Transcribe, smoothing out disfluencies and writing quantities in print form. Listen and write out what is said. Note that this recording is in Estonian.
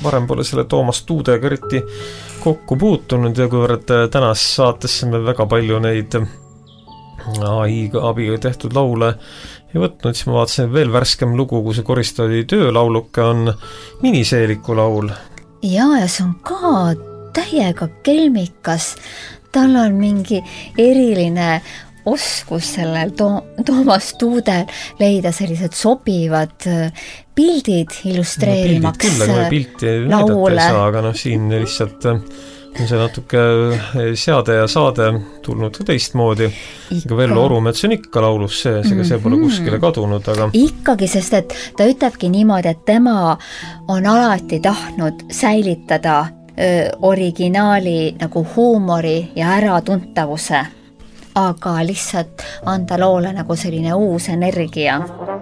varem pole selle Toomas Tuudega eriti kokku puutunud ja kuivõrd tänas saatesse me väga palju neid AI abiga tehtud laule ei võtnud, siis ma vaatasin veel värskem lugu, kui see Koristadi töölauluke on Miniseeliku laul. Ja see on ka täiega kelmikas. Tal on mingi eriline oskus sellel Toomas Tuudel leida sellised sobivad pildid illustreerimaks pilti laule. Ei saa, aga siin lihtsalt on see natuke seade ja saade tulnud ka teistmoodi. Aga Vello Orumets on ikka laulus sees, ega see pole kuskile kadunud. Aga ikkagi, sest et ta ütlebki niimoodi, et tema on alati tahtnud säilitada originaali nagu huumori ja äratuntavuse, aga lihtsalt anda loole nagu selline uus energia.